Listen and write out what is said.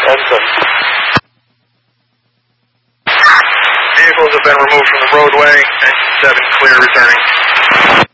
Edson. Vehicles have been removed from the roadway. Engine 7 clear returning.